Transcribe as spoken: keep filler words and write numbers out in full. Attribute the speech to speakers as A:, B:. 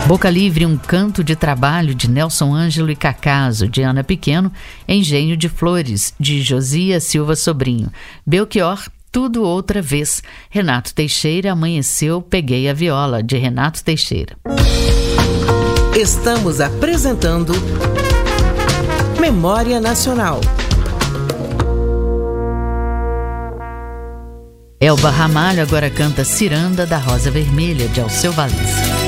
A: Boca Livre, um canto de trabalho, de Nelson Ângelo e Cacaso, de Ana Pequeno. Engenho de Flores, de Josias Silva Sobrinho. Belchior, Tudo Outra Vez. Renato Teixeira, Amanheceu, Peguei a Viola, de Renato Teixeira.
B: Estamos apresentando Memória Nacional.
A: Elba Ramalho agora canta Ciranda da Rosa Vermelha, de Alceu Valença.